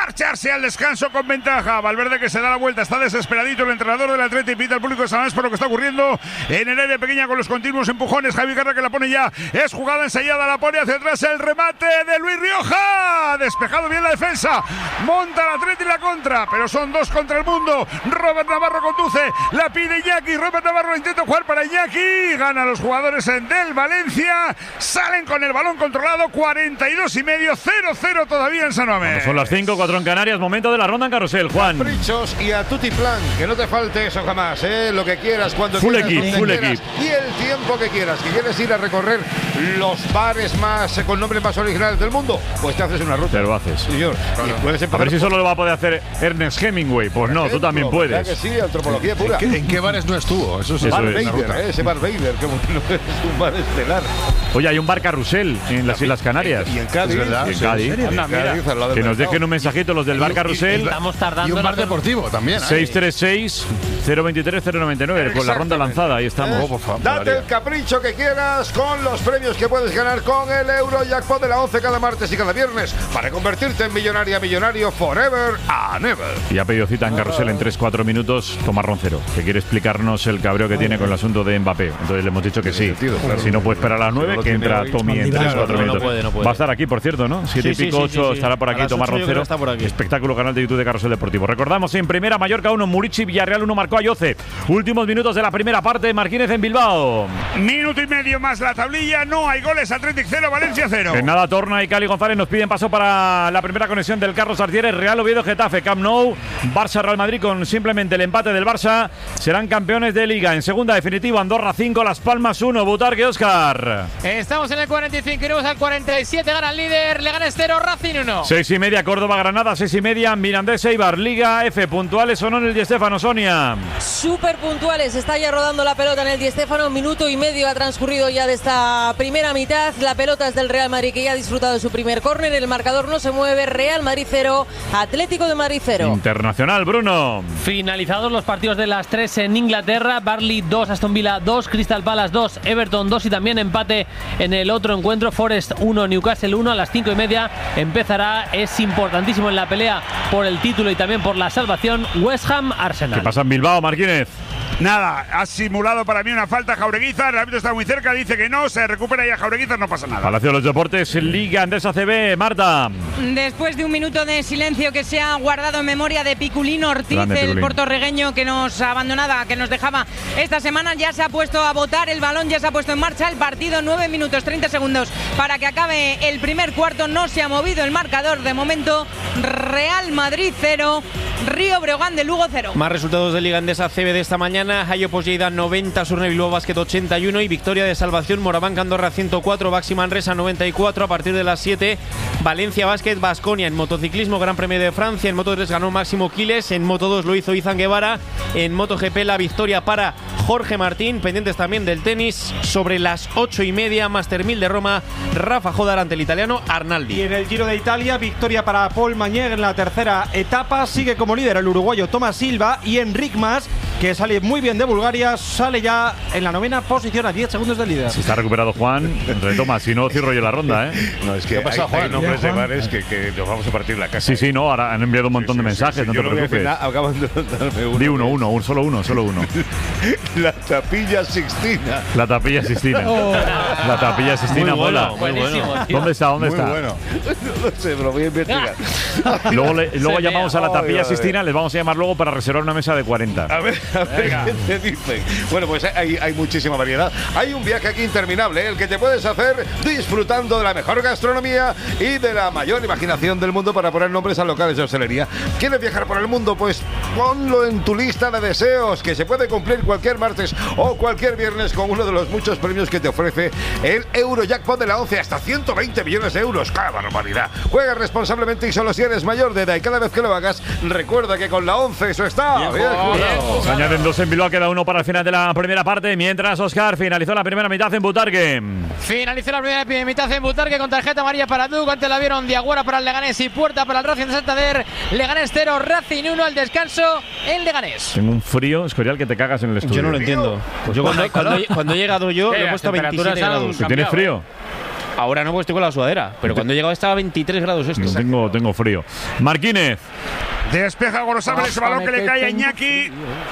marcharse al descanso con ventaja. Valverde que se da la vuelta, está desesperadito el entrenador del Atleti, pide al público de San Mamés por lo que está ocurriendo en el área pequeña con los continuos empujones. Javi Guerra que la pone ya, es jugada ensayada, la pone hacia atrás, el remate de Luis Rioja, despejado bien la defensa, monta el Atleti la contra, pero son dos contra el mundo. Robert Navarro conduce, la pide Iñaki, Robert Navarro lo intenta jugar para Iñaki, gana los jugadores en del Valencia, salen con el balón controlado, cuarenta y dos y medio, cero cero todavía en San Mamés. Bueno, son las cinco, cuatro en Canarias, momento de la ronda en carrusel, Juan. Caprichos y a tutti plan, que no te falte eso jamás, ¿eh? Lo que quieras, cuando full quieras, equip, full quieras, equip. y el tiempo que quieras, que quieres ir a recorrer los bares más eh, con nombres más originales del mundo, pues te haces una ruta. Te lo haces. Señor, claro. Puedes a ver si solo lo va a poder hacer Ernest Hemingway. Pues no, tú también puedes. Que sí, antropología pura. ¿En qué, ¿En qué bares no estuvo? Eso es. Bar Eso Vader, eh, ese Bar Vader, que es un bar estelar. Oye, hay un bar carrusel en las Islas Canarias. Y en Cádiz. Es verdad. En Cádiz. Anda, mira. Que nos dejen un mensajito los del bar carrusel. Estamos tardando. Y un bar deportivo también. seis tres seis, cero dos tres, cero nueve nueve con la ronda lanzada. Ahí estamos. Oh, por favor, date el capricho que quieras con los premios que puedes ganar con el Eurojackpot de la once cada martes y cada viernes para convertirte en millonaria, millonario forever and ever. Y ha pedido cita en carrusel en tres cuatro minutos Tomás Roncero, que quiere explicarnos el cabreo que tiene con el asunto de Mbappé. Entonces le hemos dicho que sí. Si no puede esperar a las nueve, que entra Tommy en tres cuatro minutos. No puede, no puede. Va a estar aquí, por cierto, ¿no? siete y pico, ocho, estará por aquí Tomás Roncero. Espectáculo, canal de YouTube de Carrusel Deportivo. Recordamos en primera, Mallorca uno, Murici, Villarreal uno, marcó Ayoce. Últimos minutos de la primera parte, Marquínez en Bilbao. Minuto y medio más la tablilla, no hay goles, Athletic cero, Valencia cero. En nada, Torna y Cali González nos piden paso para la primera conexión del Carlos Artieres, Real Oviedo, Getafe, Camp Nou, Barça, Real Madrid con simplemente el empate del Barça. Serán campeones de Liga. En segunda definitiva, Andorra cinco, Las Palmas uno, Butarque, Óscar. Estamos en el cuarenta y cinco, iremos al cuarenta y siete, gana el líder, Leganés cero, Racing uno. Seis y media, Córdoba, Granada, seis y media, Mirandés, Eibar, Liga F, puntuales o no en el Di Stéfano, Sonia. Súper puntuales, está ya rodando la pelota en el Di Stéfano, un minuto y medio ha transcurrido ya de esta primera mitad, la pelota es del Real Madrid que ya ha disfrutado de su primer córner, el marcador no se mueve, Real Madrid cero, Atlético de Madrid cero. Internacional, Bruno. Finalizados los partidos de las tres en Inglaterra, Burnley dos, Aston Villa dos, Crystal Palace dos, Everton dos y también empate en el otro encuentro, Forest uno, Newcastle uno, a las cinco y media empezará, es importantísimo en la pelea por el título y también por la salvación, West Ham Arsenal. ¿Qué pasa en Bilbao, Marquínez? Nada, ha simulado para mí una falta Jaureguizar, el árbitro está muy cerca, dice que no, se recupera ya Jaureguizar, no pasa nada. Palacio de los Deportes, Liga Andesa C B, Marta. Después de un minuto de silencio que se ha guardado en memoria de Piculín Ortiz, Grande, el Piculín. puertorriqueño que nos abandonaba, que nos dejaba esta semana, ya se ha puesto a votar el balón, ya se ha puesto en marcha el partido, nueve minutos treinta segundos para que acabe el primer cuarto, no se ha movido el marcador de momento, Real Madrid cero, Río Breogán de Lugo cero. Más resultados de Liga Andesa C B de esta mañana, Hayo Lleida noventa, Surne Bilbao Basket ochenta y uno y victoria de Salvación Moraván Andorra ciento cuatro, Baxi Manresa noventa y cuatro. A partir de las siete, Valencia Basket Baskonia. En motociclismo, Gran Premio de Francia, en Moto tres ganó Máximo Quiles, en Moto dos lo hizo Izan Guevara, en MotoGP la victoria para Jorge Martín. Pendientes también del tenis, sobre las ocho y media, Master mil de Roma, Rafa Jodar ante el italiano Arnaldi. Y en el Giro de Italia, victoria para Paul Mañer en la tercera etapa, sigue como líder el uruguayo Tomás Silva y Enric Mas, que sale muy bien de Bulgaria, sale ya en la novena posición a diez segundos del líder. Si está recuperado Juan, retoma, si no cierro yo la ronda, ¿eh? No, es que ¿Qué pasa, hay, Juan? hay nombres Bien, de Juan. bares que, que nos vamos a partir la casa. Sí, sí, no, ahora han enviado un montón de mensajes, no Yo te no voy a decir preocupes. nada, acaban de darme uno. Di uno, uno, un, solo uno, solo uno. La Tapilla Sixtina. La Tapilla Sistina. Oh. La Tapilla Sistina Muy bueno, mola. muy bueno. ¿Dónde está? ¿Dónde Muy está? bueno. No lo sé, pero lo voy a investigar. Luego, le- luego Se llamamos vea. a la Tapilla Ay, a ver. Sistina, les vamos a llamar luego para reservar una mesa de cuarenta. A ver, a ver qué te dicen. Bueno, pues hay, hay muchísima variedad. Hay un viaje aquí interminable, ¿eh? El que te puedes hacer disfrutando de la mejor gastronomía y de la mayor imaginación del mundo para poner nombres a locales de hostelería. ¿Quieres viajar por el mundo? Pues ponlo en tu lista de deseos, que se puede cumplir cualquier martes o cualquier viernes con uno de los muchos premios que te ofrece el Eurojackpot de la once, hasta ciento veinte millones de euros. ¡Qué barbaridad! Juega responsablemente y solo si eres mayor de edad, y cada vez que lo hagas, recuerda que con la once eso está bien, bien jugado. Se añaden dos en Bilbao, queda uno para el final de la primera parte, mientras Oscar finalizó la primera mitad en Butarque. Finalizó la primera mitad en Butarque con tarjeta amarilla para Duc. Antes la vieron Diaguara para el Leganés y Puerta para el Racing de Santander. Leganés cero, Racing uno al descanso en Leganés. Tengo un frío, Escorial, que te cagas en el estudio. Yo no lo entiendo. Yo cuando, cuando, cuando he llegado yo, Eh, lo he puesto a las veintisiete temperaturas han grados. ¿Tú tienes frío? Ahora no, porque estoy con la sudadera. Pero cuando he llegado estaba a veintitrés grados esto. No, tengo, tengo frío. Marquínez. Despeja Gorosabel ese balón que le cae a Iñaki.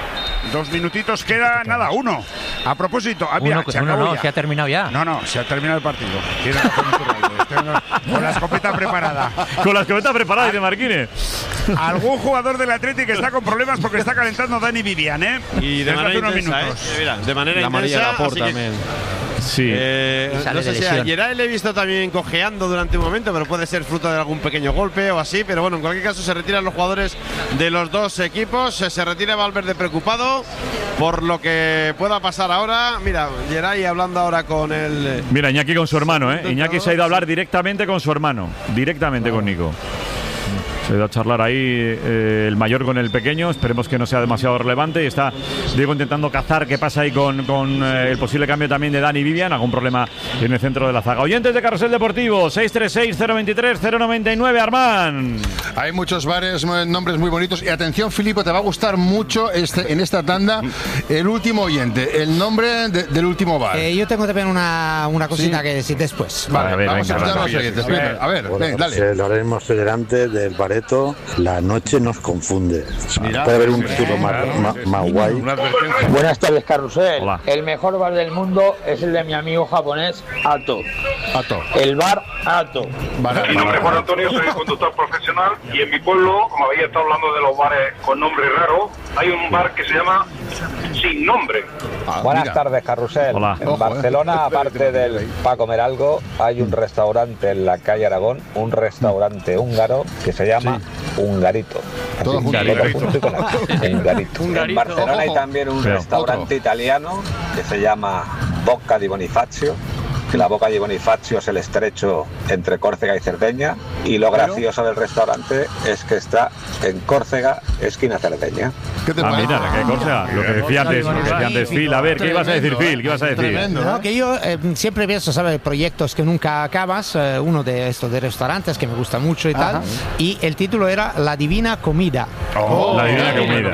Dos minutitos queda, nada, uno. A propósito, ah, mira, uno, se, uno no, ya. se ha terminado ya. No, no, se ha terminado el partido. Tiene razón Iturralde. Con la escopeta preparada. Con la escopeta preparada, dice Marquínez. Algún jugador del Atlético está con problemas porque está calentando Dani Vivian, ¿eh? Y de Desde manera hace unos intensa, minutos. ¿eh? Mira, de manera La amarilla intensa. de Laporta así que- también. Sí. Eh, Y sale no sé de si a lesión. Geray le he visto también cojeando durante un momento, pero puede ser fruto de algún pequeño golpe o así. Pero bueno, en cualquier caso se retiran los jugadores de los dos equipos. Se, se retira Valverde preocupado por lo que pueda pasar ahora. Mira, Geray hablando ahora con el... Mira, Iñaki con su hermano, ¿eh? Iñaki se ha ido a hablar directamente con su hermano. Directamente con Nico. Se ha ido a charlar ahí eh, el mayor con el pequeño. Esperemos que no sea demasiado relevante. Y está Diego intentando cazar qué pasa ahí con, con eh, el posible cambio también de Dani Vivian. Algún problema en el centro de la zaga. Oyentes de Carrusel Deportivo, seis tres seis, cero veintitrés, cero noventa y nueve, Armand. Hay muchos bares, nombres muy bonitos. Y atención, Filipo, te va a gustar mucho este, en esta tanda el último oyente, el nombre de, del último bar. Eh, yo tengo también una, una cosita Sí. que decir después. Vale, A ver, vamos venga, a escuchar a vale. los oyentes. Venga, a ver, Bueno, ven, dale. pues, lo haremos delante del bareto. La noche nos confunde. Mira, Puede haber un sí, futuro más, claro, más, sí. más guay. Una advertencia. Buenas tardes, Carrusel. Hola. El mejor bar del mundo es el de mi amigo japonés Ato. Ato. El bar Ato. Vale, Mi nombre es Juan Antonio, soy conductor profesional y en mi pueblo, como habéis estado hablando de los bares con nombre raro, hay un bar que se llama Sin Nombre. Ah, Buenas mira. tardes, Carrusel. Hola. En Ojo, Barcelona, eh. aparte del para comer algo, hay un restaurante en la calle Aragón, un restaurante húngaro que se llama Hungarito. Así, Todo junto. junto y con H. Hungarito. En Hungarito. Barcelona hay Ojo. también un Pero, restaurante otro. italiano que se llama Bocca di Bonifacio, que la Boca di Bonifacio es el estrecho entre Córcega y Cerdeña, y lo gracioso del restaurante es que está en Córcega, esquina Cerdeña. ¿Qué te Ah, parece? mira, qué cosa. Lo que decía antes, lo que decía antes Phil. A ver, ¿qué ibas a decir, Tremendo, Phil? ¿Qué ibas a decir? Tremendo, No, ¿eh? que yo eh, siempre pienso, ¿sabes? Proyectos que nunca acabas. eh, uno de estos de restaurantes que me gusta mucho y tal. Y el título era La Divina Comida. Oh, La divina comida.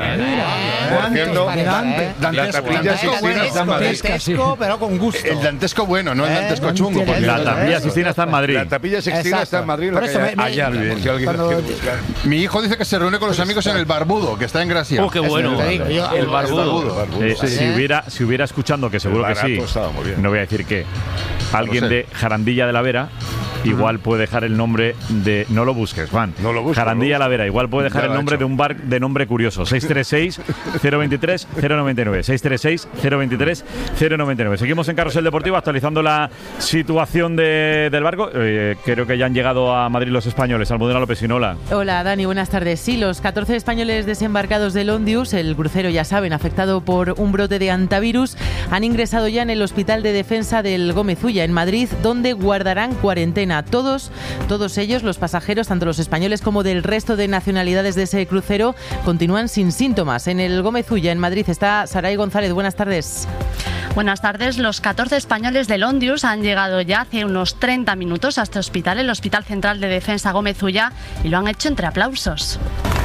Por cierto, Dante- Dantesco, Dantesco bueno. Dantesco, pero con gusto. El dantesco bueno, no el Eh, dantesco no chungo. entiendes. porque- La Tapilla Sistina está en Madrid. La Tapilla Sixtina Exacto. está en Madrid. en la Por eso calle me- me- Ayala, por si alguien la cuando- quiere buscar. Mi hijo dice que se reúne con los amigos en el Barbudo, que está en Gracia. Oh, qué bueno. Te digo, yo- El barbudo. Eh, Sí. si, hubiera, si hubiera escuchando, que seguro El que sí, barato estaba muy bien. no voy a decir que alguien No sé. de Jarandilla de la Vera igual puede dejar el nombre de... No lo busques, Juan. No lo busco, Jarandilla no. de la Vera, igual puede dejar Ya el lo ha nombre hecho. de un bar de nombre curioso. seis tres seis, cero veintitrés, cero noventa y nueve. seis tres seis, cero veintitrés, cero noventa y nueve. Seguimos en Carrusel Deportivo actualizando la situación de- del barco. Eh, creo que ya han llegado a Madrid los españoles. Almudena López Sinola. Hola Dani, buenas tardes. Sí, los catorce españoles desembarcados del Ondius, el crucero ya saben, afectado por un brote de antivirus, han ingresado ya en el Hospital de Defensa del Gómez Ulla en Madrid, donde guardarán cuarentena. Todos, todos ellos, los pasajeros, tanto los españoles como del resto de nacionalidades de ese crucero, continúan sin síntomas. En el Gómez Ulla, en Madrid, está Saray González. Buenas tardes. Buenas tardes. Los catorce españoles del Ondius han llegado ya hace unos treinta minutos a este hospital, el Hospital Central de Defensa Gómez Ulla, y lo han hecho entre aplausos.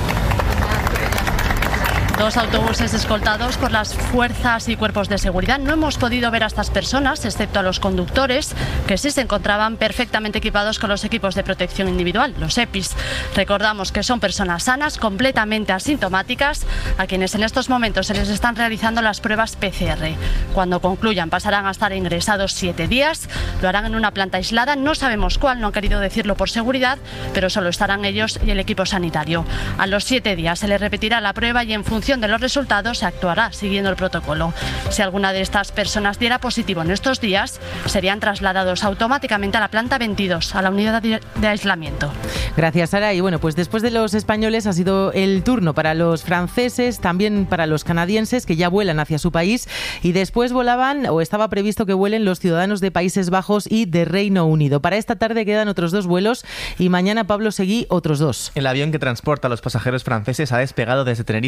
Dos autobuses escoltados por las fuerzas y cuerpos de seguridad. No hemos podido ver a estas personas, excepto a los conductores, que sí se encontraban perfectamente equipados con los equipos de protección individual, los EPIs. Recordamos que son personas sanas, completamente asintomáticas, a quienes en estos momentos se les están realizando las pruebas P C R. Cuando concluyan, pasarán a estar ingresados siete días. Lo harán en una planta aislada. No sabemos cuál, no han querido decirlo por seguridad, pero solo estarán ellos y el equipo sanitario. A los siete días se les repetirá la prueba y en función de los resultados se actuará siguiendo el protocolo. Si alguna de estas personas diera positivo en estos días, serían trasladados automáticamente a la planta veintidós, a la unidad de aislamiento. Gracias, Sara. Y bueno, pues después de los españoles ha sido el turno para los franceses, también para los canadienses, que ya vuelan hacia su país, y después volaban, o estaba previsto que vuelen, los ciudadanos de Países Bajos y de Reino Unido. Para esta tarde quedan otros dos vuelos y mañana, Pablo Seguí, otros dos. El avión que transporta a los pasajeros franceses ha despegado desde Tenerife Sur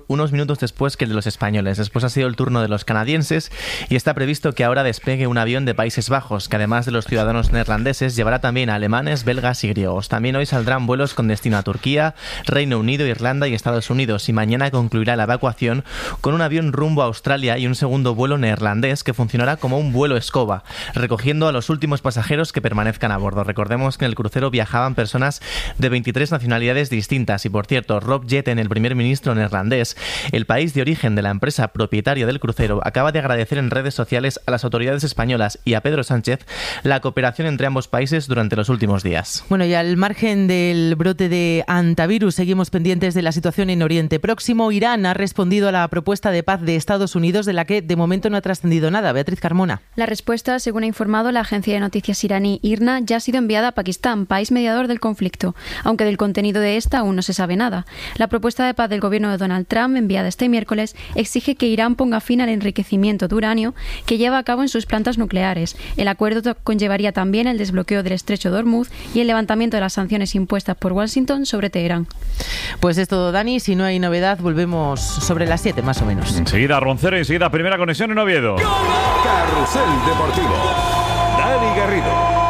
unos minutos después que el de los españoles. Después ha sido el turno de los canadienses y está previsto que ahora despegue un avión de Países Bajos, que además de los ciudadanos neerlandeses llevará también a alemanes, belgas y griegos. También hoy saldrán vuelos con destino a Turquía, Reino Unido, Irlanda y Estados Unidos, y mañana concluirá la evacuación con un avión rumbo a Australia y un segundo vuelo neerlandés que funcionará como un vuelo escoba, recogiendo a los últimos pasajeros que permanezcan a bordo. Recordemos que en el crucero viajaban personas de veintitrés nacionalidades distintas y, por cierto, Rob Jetten, el primer ministro neerlandés, el país de origen de la empresa propietaria del crucero, acaba de agradecer en redes sociales a las autoridades españolas y a Pedro Sánchez la cooperación entre ambos países durante los últimos días. Bueno, y al margen del brote de antivirus, seguimos pendientes de la situación en Oriente Próximo. Irán ha respondido a la propuesta de paz de Estados Unidos, de la que de momento no ha trascendido nada. Beatriz Carmona. La respuesta, según ha informado la agencia de noticias iraní I R N A, ya ha sido enviada a Pakistán, país mediador del conflicto, aunque del contenido de esta aún no se sabe nada. La propuesta de paz del gobierno de Donald Trump, enviada este miércoles, exige que Irán ponga fin al enriquecimiento de uranio que lleva a cabo en sus plantas nucleares. El acuerdo conllevaría también el desbloqueo del estrecho de Hormuz y el levantamiento de las sanciones impuestas por Washington sobre Teherán. Pues es todo, Dani. Si no hay novedad, volvemos sobre las siete más o menos. Enseguida Roncero, enseguida primera conexión en Oviedo. Carrusel Deportivo. Dani Garrido.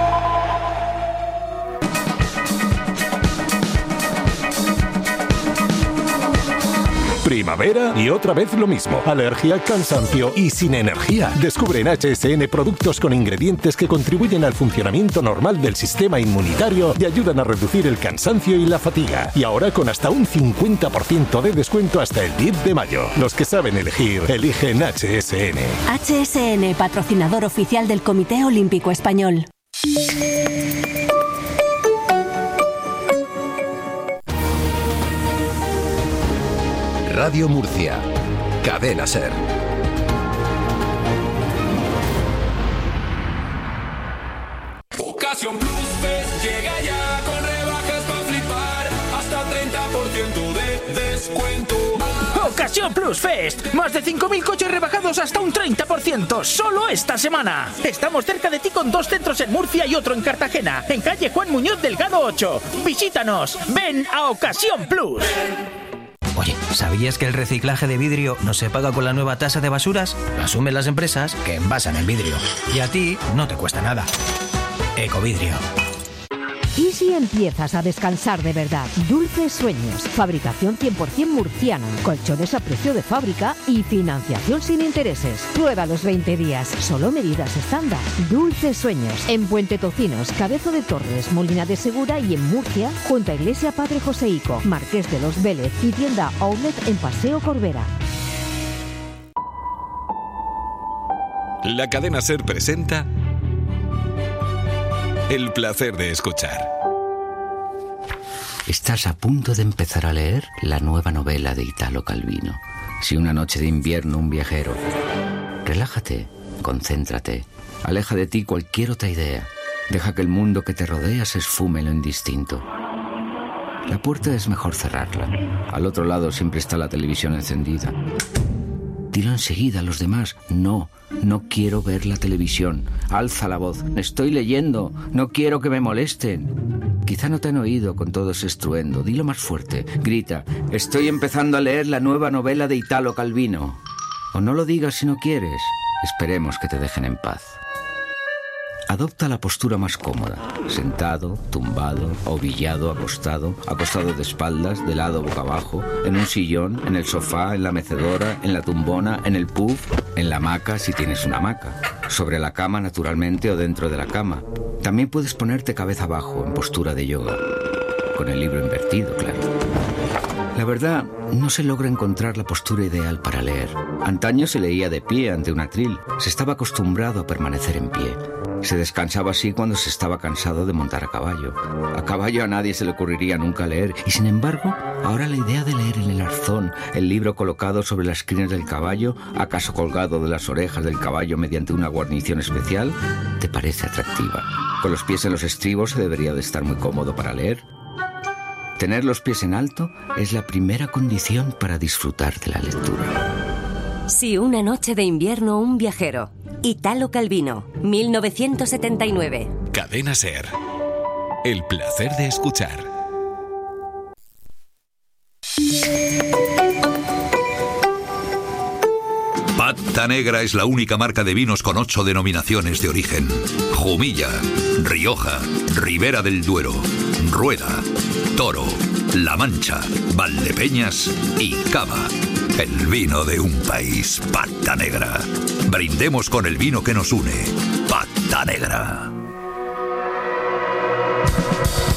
Primavera y otra vez lo mismo. Alergia, cansancio y sin energía. Descubre en H S N productos con ingredientes que contribuyen al funcionamiento normal del sistema inmunitario y ayudan a reducir el cansancio y la fatiga. Y ahora con hasta un cincuenta por ciento de descuento hasta el diez de mayo. Los que saben elegir, eligen H S N. H S N, patrocinador oficial del Comité Olímpico Español. Radio Murcia. Cadena Ser. Ocasión Plus Fest llega ya con rebajas para flipar, hasta treinta por ciento de descuento. Ocasión Plus Fest, más de cinco mil coches rebajados hasta un treinta por ciento, solo esta semana. Estamos cerca de ti con dos centros en Murcia y otro en Cartagena, en calle Juan Muñoz Delgado ocho. Visítanos, ven a Ocasión Plus. Oye, ¿sabías que el reciclaje de vidrio no se paga con la nueva tasa de basuras? Lo asumen las empresas que envasan el vidrio. Y a ti no te cuesta nada. Ecovidrio. ¿Y si empiezas a descansar de verdad? Dulces Sueños, fabricación cien por ciento murciana, colchones a precio de fábrica y financiación sin intereses. Prueba los veinte días, solo medidas estándar. Dulces Sueños, en Puente Tocinos, Cabezo de Torres, Molina de Segura y en Murcia, junto a Iglesia Padre Joseico, Marqués de los Vélez y tienda Outlet en Paseo Corbera. La Cadena Ser presenta El placer de escuchar. Estás a punto de empezar a leer la nueva novela de Italo Calvino. Si una noche de invierno un viajero. Relájate, concéntrate, aleja de ti cualquier otra idea. Deja que el mundo que te rodea se esfume en lo indistinto. La puerta es mejor cerrarla. Al otro lado siempre está la televisión encendida. Dilo enseguida a los demás. No, no quiero ver la televisión. Alza la voz. Estoy leyendo. No quiero que me molesten. Quizá no te han oído con todo ese estruendo. Dilo más fuerte. Grita. Estoy empezando a leer la nueva novela de Italo Calvino. O no lo digas si no quieres. Esperemos que te dejen en paz. Adopta la postura más cómoda. Sentado, tumbado, ovillado, acostado, acostado de espaldas, de lado boca abajo, en un sillón, en el sofá, en la mecedora, en la tumbona, en el puff, en la hamaca si tienes una hamaca, sobre la cama naturalmente o dentro de la cama. También puedes ponerte cabeza abajo, en postura de yoga, con el libro invertido, claro. La verdad, no se logra encontrar la postura ideal para leer. Antaño se leía de pie ante un atril. Se estaba acostumbrado a permanecer en pie. Se descansaba así cuando se estaba cansado de montar a caballo. A caballo a nadie se le ocurriría nunca leer. Y sin embargo, ahora la idea de leer en el arzón, el libro colocado sobre las crines del caballo, acaso colgado de las orejas del caballo mediante una guarnición especial, te parece atractiva. Con los pies en los estribos se debería de estar muy cómodo para leer. Tener los pies en alto es la primera condición para disfrutar de la lectura. Si una noche de invierno un viajero. Italo Calvino, mil novecientos setenta y nueve. Cadena Ser. El placer de escuchar. Pata Negra es la única marca de vinos con ocho denominaciones de origen. Jumilla, Rioja, Ribera del Duero, Rueda, Toro, La Mancha, Valdepeñas y Cava. El vino de un país, Pata Negra. Brindemos con el vino que nos une. Pata Negra.